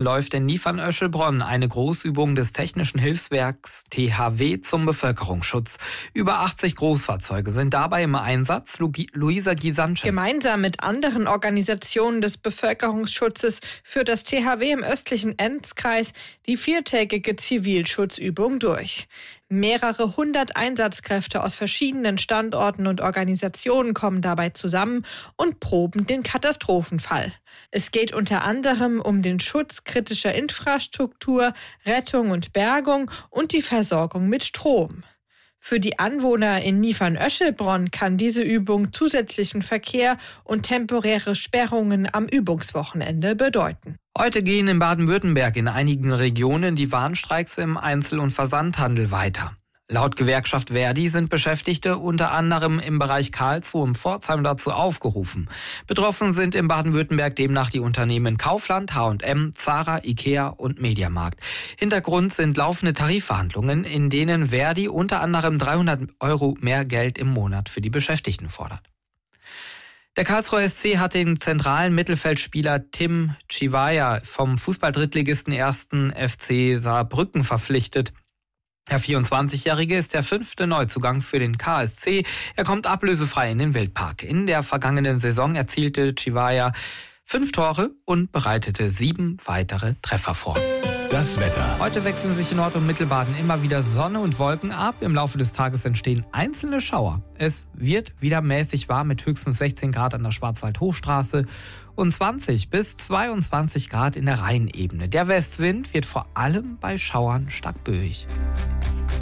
läuft in Niefern-Öschelbronn eine Großübung des Technischen Hilfswerks THW zum Bevölkerungsschutz. Über 80 Großfahrzeuge sind dabei im Einsatz. Luisa Gisanchez. Gemeinsam mit anderen Organisationen des Bevölkerungsschutzes führt das THW im östlichen Enzkreis die 4-tägige Zivilschutzübung durch. Mehrere hundert Einsatzkräfte aus verschiedenen Standorten und Organisationen kommen dabei zusammen und proben den Katastrophenfall. Es geht unter anderem um den Schutz kritischer Infrastruktur, Rettung und Bergung und die Versorgung mit Strom. Für die Anwohner in Niefern-Öschelbronn kann diese Übung zusätzlichen Verkehr und temporäre Sperrungen am Übungswochenende bedeuten. Heute gehen in Baden-Württemberg in einigen Regionen die Warnstreiks im Einzel- und Versandhandel weiter. Laut Gewerkschaft Verdi sind Beschäftigte unter anderem im Bereich Karlsruhe und Pforzheim dazu aufgerufen. Betroffen sind in Baden-Württemberg demnach die Unternehmen Kaufland, H&M, Zara, Ikea und Mediamarkt. Hintergrund sind laufende Tarifverhandlungen, in denen Verdi unter anderem 300 € mehr Geld im Monat für die Beschäftigten fordert. Der Karlsruher SC hat den zentralen Mittelfeldspieler Tim Chivaya vom Fußball-Drittligisten 1. FC Saarbrücken verpflichtet. Der 24-Jährige ist der 5. Neuzugang für den KSC. Er kommt ablösefrei in den Wildpark. In der vergangenen Saison erzielte Chivaya 5 Tore und bereitete 7 weitere Treffer vor. Das Wetter. Heute wechseln sich in Nord- und Mittelbaden immer wieder Sonne und Wolken ab. Im Laufe des Tages entstehen einzelne Schauer. Es wird wieder mäßig warm mit höchstens 16 Grad an der Schwarzwald-Hochstraße und 20 bis 22 Grad in der Rheinebene. Der Westwind wird vor allem bei Schauern stark böig.